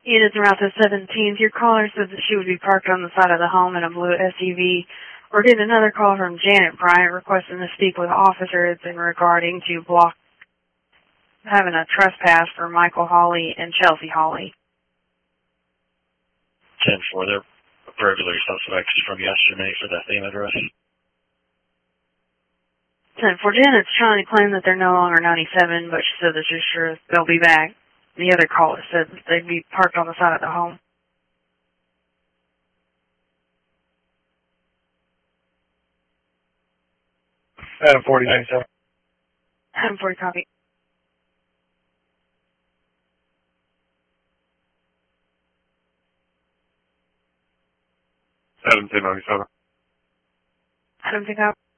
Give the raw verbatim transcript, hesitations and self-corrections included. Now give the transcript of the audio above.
Edith Route seventeenth, your caller said that she would be parked on the side of the home in a blue S U V. We're getting another call from Janet Bryant requesting to speak with officers in regarding to block having a trespass for Michael Hawley and Chelsea Hawley. ten four, they're burglary suspects from yesterday for that same address. ten four, Janet's trying to claim that they're no longer ninety-seven, but she said that she's sure they'll be back. The other caller said that they'd be parked on the side of the home. Adam forty ninety-seven. Adam forty, copy. Adam ten ninety-seven. Adam, pick up.